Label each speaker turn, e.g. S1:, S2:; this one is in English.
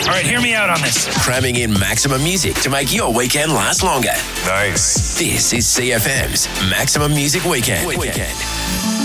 S1: All right, hear me out on this.
S2: Cramming in maximum music to make your weekend last longer.
S3: Nice.
S2: This is CFM's Maximum Music Weekend.